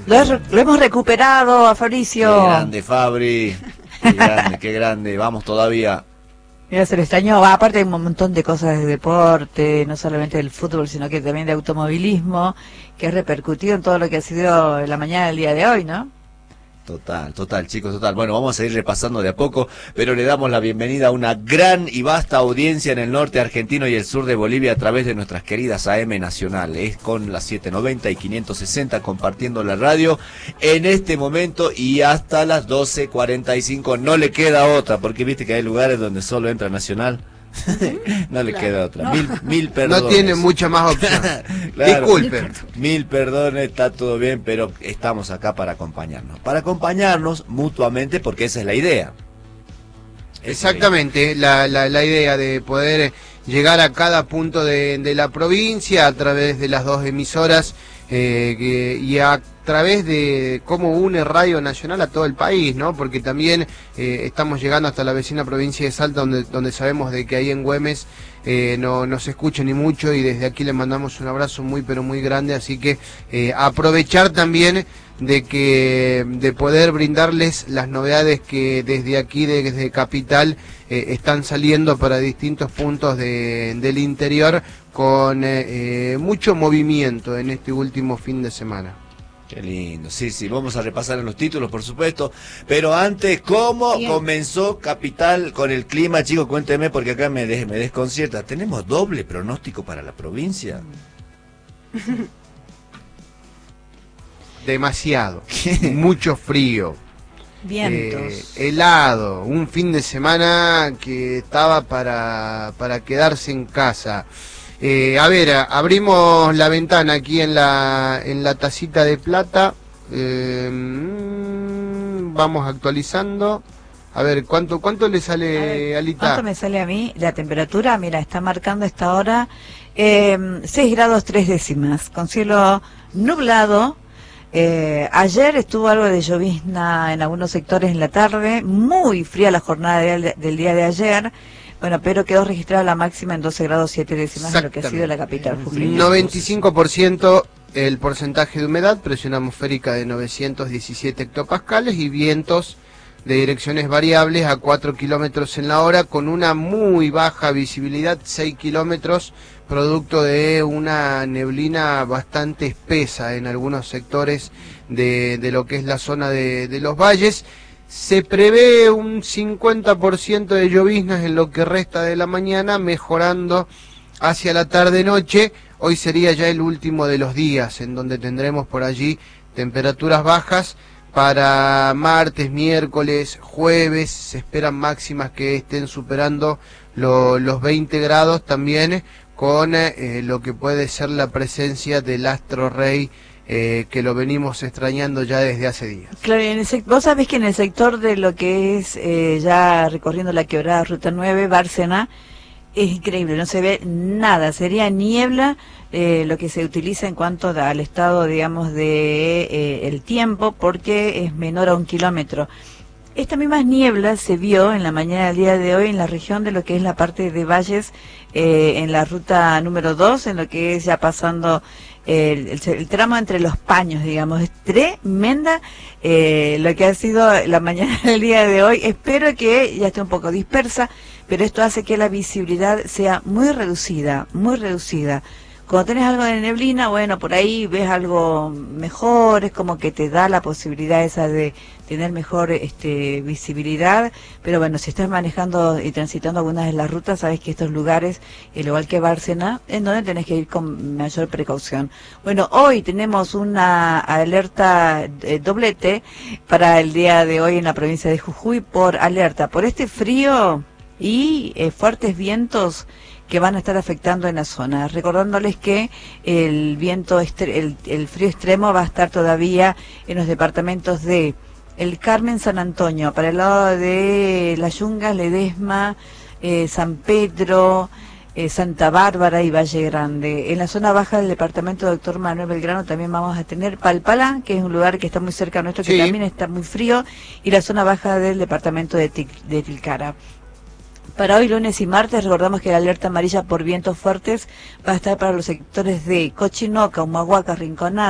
Lo hemos recuperado a Fabricio. Qué grande, Fabri. Qué grande, qué grande. Vamos todavía. Mira, se le extrañó. Aparte hay un montón de cosas de deporte, no solamente del fútbol, sino que también de automovilismo, que ha repercutido en todo lo que ha sido la mañana del día de hoy, ¿no? Total, chicos, total. Bueno, vamos a ir repasando de a poco, pero le damos la bienvenida a una gran y vasta audiencia en el norte argentino y el sur de Bolivia a través de nuestras queridas AM Nacional. Es con las 790 y 560 compartiendo la radio en este momento y hasta las 12:45. No le queda otra, porque viste que hay lugares donde solo entra Nacional. No le queda otra. No. Mil perdones. No tiene mucha más opción. Claro, disculpen. Mil perdones, está todo bien, pero estamos acá para acompañarnos. Para acompañarnos mutuamente, porque esa es la idea. Exactamente, la idea de poder llegar a cada punto de la provincia a través de las dos emisoras y a través de cómo une Radio Nacional a todo el país, ¿no? Porque también estamos llegando hasta la vecina provincia de Salta, donde sabemos de que ahí en Güemes no se escucha ni mucho, y desde aquí le mandamos un abrazo muy pero muy grande, así que aprovechar también de poder brindarles las novedades que desde aquí, desde Capital, están saliendo para distintos puntos del interior con mucho movimiento en este último fin de semana. Qué lindo, sí, vamos a repasar en los títulos, por supuesto, pero antes, ¿cómo comenzó Capital con el clima, chicos? Cuénteme, porque acá me desconcierta. ¿Tenemos doble pronóstico para la provincia? Demasiado, mucho frío, vientos, helado, un fin de semana que estaba para quedarse en casa. A ver, abrimos la ventana aquí en la tacita de plata, vamos actualizando. A ver, ¿cuánto le sale, Alita? ¿Cuánto me sale a mí? La temperatura, mira, está marcando a esta hora 6 grados 3 décimas, con cielo nublado. Ayer estuvo algo de llovizna en algunos sectores en la tarde, muy fría la jornada del día de ayer. Bueno, pero quedó registrada la máxima en 12 grados 7 décimas de lo que ha sido la capital jujeña. 95% el porcentaje de humedad, presión atmosférica de 917 hectopascales y vientos de direcciones variables a 4 kilómetros en la hora, con una muy baja visibilidad, 6 kilómetros, producto de una neblina bastante espesa en algunos sectores de lo que es la zona de los valles. Se prevé un 50% de lloviznas en lo que resta de la mañana, mejorando hacia la tarde-noche. Hoy sería ya el último de los días en donde tendremos por allí temperaturas bajas. Para martes, miércoles, jueves se esperan máximas que estén superando los 20 grados también, con lo que puede ser la presencia del astro rey, que lo venimos extrañando ya desde hace días. Claro, vos sabés que en el sector de lo que es ya recorriendo la quebrada Ruta 9, Bárcena, es increíble, no se ve nada, sería niebla lo que se utiliza en cuanto al estado, digamos, de el tiempo, porque es menor a 1 kilómetro. Esta misma niebla se vio en la mañana del día de hoy en la región de lo que es la parte de valles, en la ruta número 2, en lo que es ya pasando el tramo entre los paños, digamos. Es tremenda lo que ha sido la mañana del día de hoy. Espero que ya esté un poco dispersa, pero esto hace que la visibilidad sea muy reducida, muy reducida. Cuando tenés algo de neblina, bueno, por ahí ves algo mejor, es como que te da la posibilidad esa de tener mejor visibilidad, pero bueno, si estás manejando y transitando algunas de las rutas, sabes que estos lugares, al igual que Bárcena, en donde tenés que ir con mayor precaución. Bueno, hoy tenemos una alerta doblete para el día de hoy en la provincia de Jujuy, por alerta por este frío y fuertes vientos que van a estar afectando en la zona, recordándoles que el viento, el frío extremo va a estar todavía en los departamentos de El Carmen, San Antonio, para el lado de Las Yungas, Ledesma, San Pedro, Santa Bárbara y Valle Grande. En la zona baja del departamento de Doctor Manuel Belgrano también vamos a tener Palpalá, que es un lugar que está muy cerca nuestro, que también está muy frío, y la zona baja del departamento de Tilcara. Para hoy, lunes y martes, recordamos que la alerta amarilla por vientos fuertes va a estar para los sectores de Cochinoca, Humahuaca, Rinconada,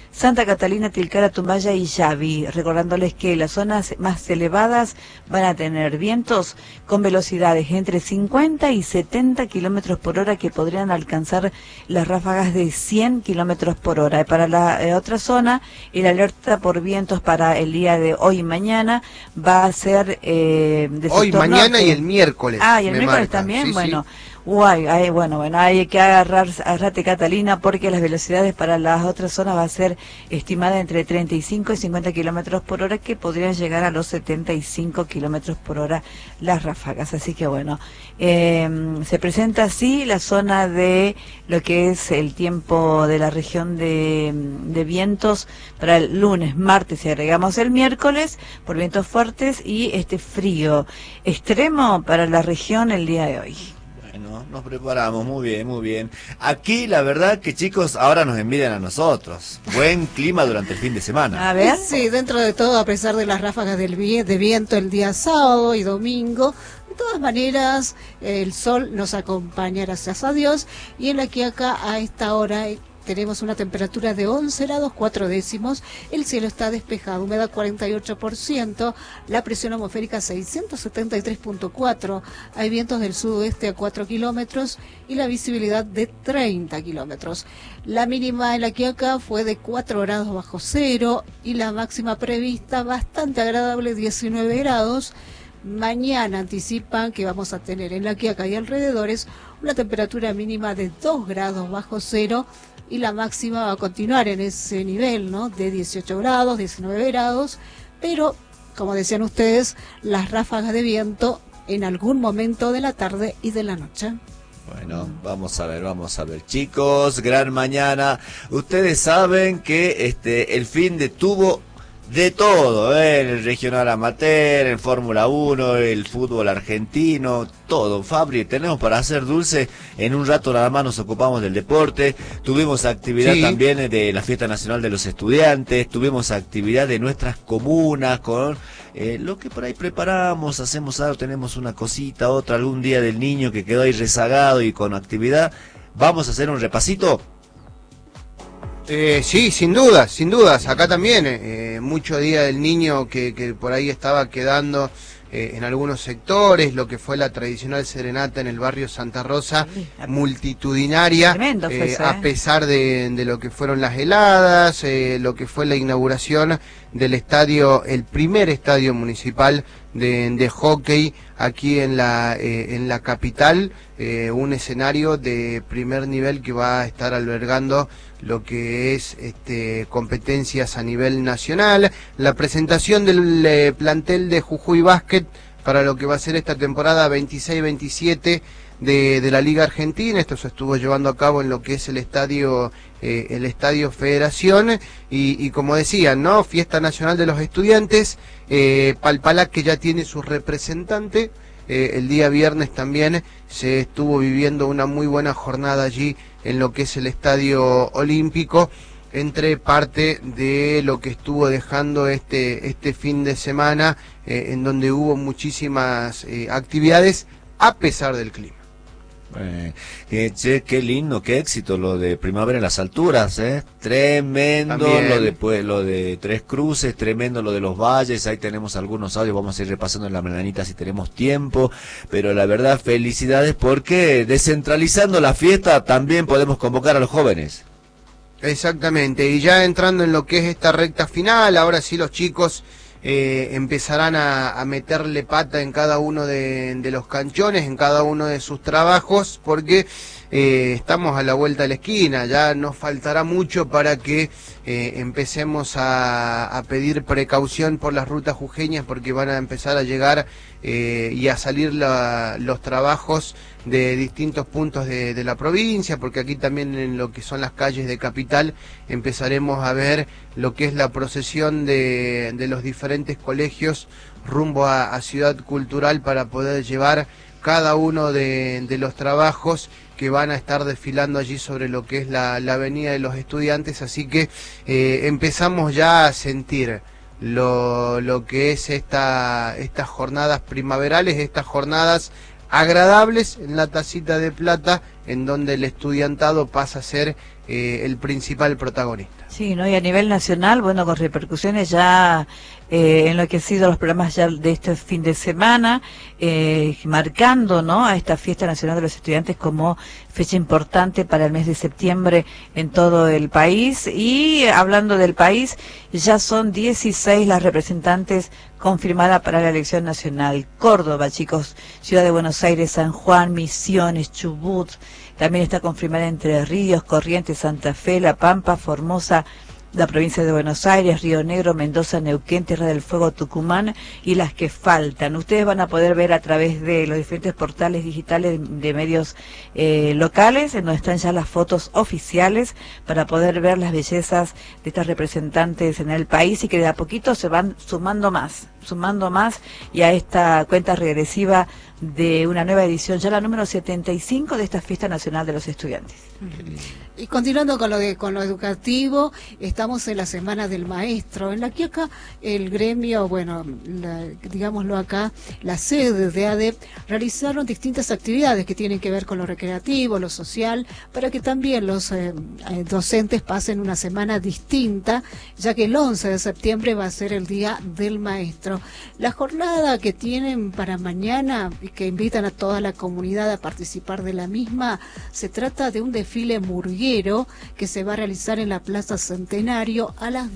Santa Catalina, Tilcara, Tumbaya y Yavi. Recordándoles que las zonas más elevadas van a tener vientos con velocidades entre 50 y 70 kilómetros por hora que podrían alcanzar las ráfagas de 100 kilómetros por hora. Para la otra zona, el alerta por vientos para el día de hoy y mañana va a ser de hoy, mañana norte. Y el miércoles. Ah, y el miércoles marca. también, Sí, bueno. sí. Guay, bueno, hay que agarrate Catalina, porque las velocidades para las otras zonas va a ser estimada entre 35 y 50 kilómetros por hora, que podrían llegar a los 75 kilómetros por hora las ráfagas. Así que bueno, se presenta así la zona de lo que es el tiempo de la región de vientos para el lunes, martes y agregamos el miércoles por vientos fuertes y este frío extremo para la región el día de hoy. Bueno, nos preparamos, muy bien, muy bien. Aquí la verdad que chicos, ahora nos envidian a nosotros. Buen clima durante el fin de semana. A ver. Sí, dentro de todo, a pesar de las ráfagas de viento el día sábado y domingo, de todas maneras el sol nos acompaña, gracias a Dios, y en la que acá a esta hora tenemos una temperatura de 11 grados 4 décimos, el cielo está despejado, humedad 48%, la presión atmosférica 673.4, hay vientos del sudoeste a 4 kilómetros y la visibilidad de 30 kilómetros. La mínima en la que acá fue de 4 grados bajo cero y la máxima prevista bastante agradable, 19 grados. Mañana anticipan que vamos a tener en La Quiaca y alrededores una temperatura mínima de 2 grados bajo cero y la máxima va a continuar en ese nivel, ¿no? De 18 grados, 19 grados, pero, como decían ustedes, las ráfagas de viento en algún momento de la tarde y de la noche. Bueno, vamos a ver, chicos, gran mañana. Ustedes saben que el fin de tuvo de todo, el regional amateur, el Fórmula 1, el fútbol argentino, todo. Fabri, tenemos para hacer dulce. En un rato nada más nos ocupamos del deporte. Tuvimos actividad también de la Fiesta Nacional de los Estudiantes. Tuvimos actividad de nuestras comunas con lo que por ahí preparamos, hacemos algo, tenemos una cosita, otra, algún día del niño que quedó ahí rezagado y con actividad. Vamos a hacer un repasito. Sí, sin dudas. Acá también, mucho Día del Niño que por ahí estaba quedando en algunos sectores, lo que fue la tradicional serenata en el barrio Santa Rosa, multitudinaria, a pesar de lo que fueron las heladas, lo que fue la inauguración del estadio, el primer estadio municipal de hockey aquí en la capital, un escenario de primer nivel que va a estar albergando lo que es competencias a nivel nacional, la presentación del plantel de Jujuy Básquet para lo que va a ser esta temporada 26-27 de la Liga Argentina. Esto se estuvo llevando a cabo en lo que es el estadio Federación y como decían, ¿no? Fiesta Nacional de los Estudiantes, Palpalá, que ya tiene su representante. El día viernes también se estuvo viviendo una muy buena jornada allí en lo que es el Estadio Olímpico, entre parte de lo que estuvo dejando este fin de semana, en donde hubo muchísimas actividades a pesar del clima. Qué lindo, qué éxito lo de Primavera en las Alturas, tremendo. También lo de Tres Cruces, tremendo lo de los valles. Ahí tenemos algunos audios, vamos a ir repasando en la mañanita si tenemos tiempo, pero la verdad felicidades, porque descentralizando la fiesta también podemos convocar a los jóvenes. Exactamente, y ya entrando en lo que es esta recta final, ahora sí los chicos empezarán a meterle pata en cada uno de los canchones, en cada uno de sus trabajos, porque estamos a la vuelta de la esquina, ya nos faltará mucho para que empecemos a pedir precaución por las rutas jujeñas, porque van a empezar a llegar y a salir los trabajos de distintos puntos de la provincia, porque aquí también en lo que son las calles de Capital empezaremos a ver lo que es la procesión de los diferentes colegios rumbo a Ciudad Cultural, para poder llevar cada uno de los trabajos que van a estar desfilando allí sobre lo que es la Avenida de los Estudiantes. Así que empezamos ya a sentir lo que es estas jornadas primaverales, estas jornadas agradables en la Tacita de Plata, en donde el estudiantado pasa a ser el principal protagonista. Sí, ¿no? Y a nivel nacional, bueno, con repercusiones ya en lo que han sido los programas ya de este fin de semana, marcando, ¿no?, a esta Fiesta Nacional de los Estudiantes como fecha importante para el mes de septiembre en todo el país. Y hablando del país, ya son 16 las representantes confirmadas para la elección nacional. Córdoba, chicos, Ciudad de Buenos Aires, San Juan, Misiones, Chubut, también está confirmada Entre Ríos, Corrientes, Santa Fe, La Pampa, Formosa, la provincia de Buenos Aires, Río Negro, Mendoza, Neuquén, Tierra del Fuego, Tucumán y las que faltan. Ustedes van a poder ver a través de los diferentes portales digitales de medios locales, en donde están ya las fotos oficiales para poder ver las bellezas de estas representantes en el país y que de a poquito se van sumando más y a esta cuenta regresiva de una nueva edición, ya la número 75 de esta Fiesta Nacional de los Estudiantes. Y continuando con lo educativo, estamos en la Semana del Maestro, en la que acá el gremio, bueno, digámoslo acá, la sede de ADEP realizaron distintas actividades que tienen que ver con lo recreativo, lo social, para que también los docentes pasen una semana distinta, ya que el 11 de septiembre va a ser el Día del Maestro. La jornada que tienen para mañana y que invitan a toda la comunidad a participar de la misma, se trata de un desfile murguero que se va a realizar en la Plaza Centenario a las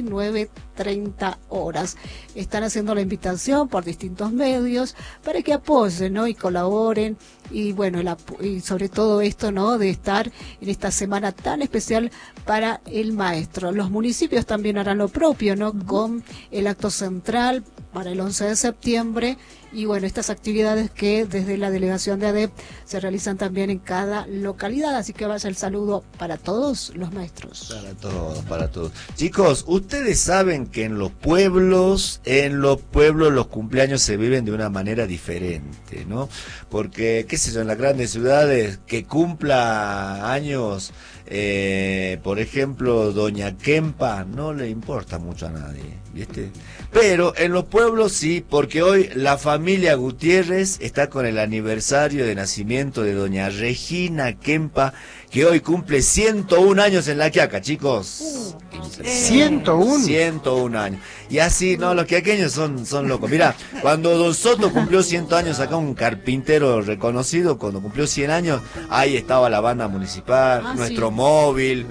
19:30 horas. Están haciendo la invitación por distintos medios para que apoyen, ¿no?, y colaboren, y bueno, y sobre todo esto, ¿no?, de estar en esta semana tan especial para el maestro. Los municipios también harán lo propio, ¿no?, con el acto central para el 11 de septiembre. Y bueno, estas actividades que desde la delegación de ADEP se realizan también en cada localidad, así que vaya el saludo para todos los maestros. Para todos. Chicos, ustedes saben que en los pueblos los cumpleaños se viven de una manera diferente, ¿no? Porque, qué sé yo, en las grandes ciudades que cumpla años, por ejemplo, Doña Kempa, no le importa mucho a nadie, ¿viste? Pero en los pueblos sí, porque hoy la familia Gutiérrez está con el aniversario de nacimiento de Doña Regina Kempa, que hoy cumple 101 años en La Quiaca, chicos. 101. 101 años. Y así, no, los quiaqueños son locos. Mira, cuando Don Soto cumplió 100 años, acá un carpintero reconocido, cuando cumplió 100 años, ahí estaba la banda municipal, nuestro móvil.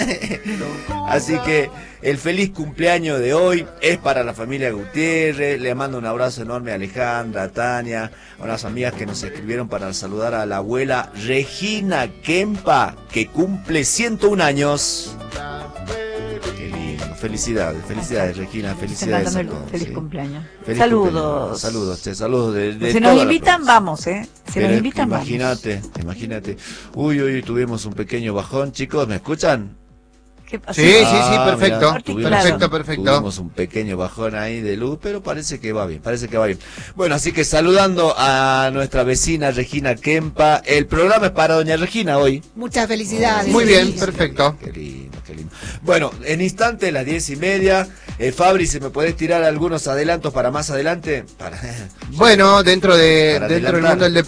Así que el feliz cumpleaños de hoy es para la familia Gutiérrez. Le mando un abrazo enorme a Alejandra, a Tania, a unas amigas que nos escribieron para saludar a la abuela Regina Kempa, que cumple 101 años. Qué lindo. Felicidades, Regina, felicidades a todos. Feliz ¿sí? cumpleaños. Feliz Saludos. Cumpleaños. Saludos de si toda nos la invitan, provincia. vamos, Si nos invitan, Imagínate. Uy, tuvimos un pequeño bajón, chicos, ¿me escuchan? ¿Qué pasó? Sí, perfecto. Mirá, Perfecto. Tuvimos un pequeño bajón ahí de luz, pero parece que va bien. Bueno, así que saludando a nuestra vecina Regina Kempa. El programa es para Doña Regina hoy. Muchas felicidades. Muy bien, perfecto. Qué lindo. Bueno, en instante, las 10:30. Fabri, ¿se me podés tirar algunos adelantos para más adelante? Bueno, dentro del adelantar.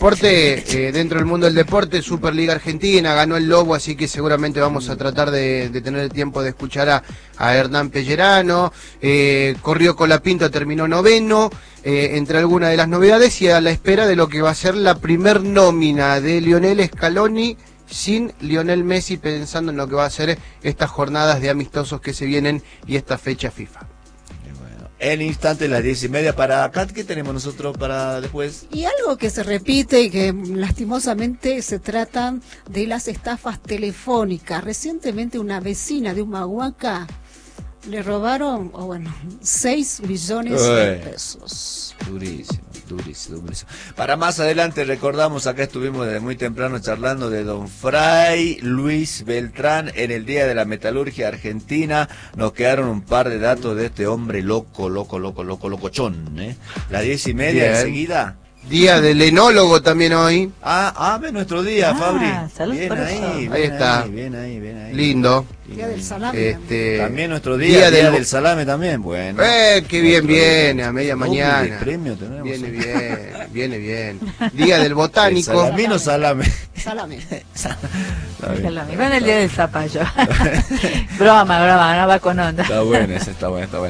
mundo del deporte, Superliga Argentina, ganó el Lobo, así que seguramente vamos a tratar de tener el tiempo de escuchar a Hernán Pellerano. Corrió Colapinto, terminó noveno, entre algunas de las novedades, y a la espera de lo que va a ser la primer nómina de Lionel Scaloni sin Lionel Messi, pensando en lo que va a ser estas jornadas de amistosos que se vienen y esta fecha FIFA. En instante, las 10:30 para acá. ¿Qué tenemos nosotros para después? Y algo que se repite y que lastimosamente se tratan de las estafas telefónicas. Recientemente una vecina de Humahuaca le robaron, 6 millones de pesos. Durísimo. Para más adelante, recordamos, acá estuvimos desde muy temprano charlando de don Fray Luis Beltrán en el Día de la Metalurgia Argentina. Nos quedaron un par de datos de este hombre locochón, ¿eh? Las 10:30 enseguida. Día del enólogo también hoy. Nuestro día, Fabri. Salud Bien por ahí, eso. bien Ahí está. Bien ahí. Lindo. Día del salame. También nuestro día del salame también, bueno. Qué bien viene, a media mañana. De premio tenemos. Viene bien. Día del botánico. ¿Salamín o salame? Salame. Salame. Con el día del zapallo. broma, no va con onda. Está bueno.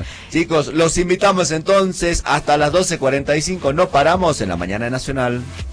Chicos, los invitamos entonces hasta las 12:45. No paramos en la mañana nacional.